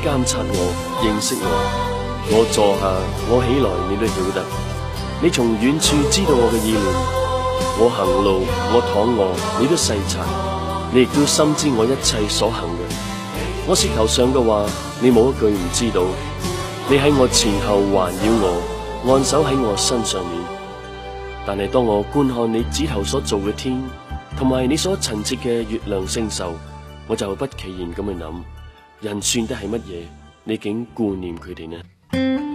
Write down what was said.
監察我，認識我。我坐下，我起來，你都曉得。你從遠處知道我嘅意念。我行路，我躺臥，你都細察。你亦都深知我一切所行嘅。我舌頭上嘅話，你冇一句唔知道。你喺我前後環繞我，按手喺我身上面。但係當我觀看你指頭所造嘅天，同埋你所陳設嘅月亮星宿，我就不其然咁去諗，人算得係乜嘢？你竟顧念佢哋呢？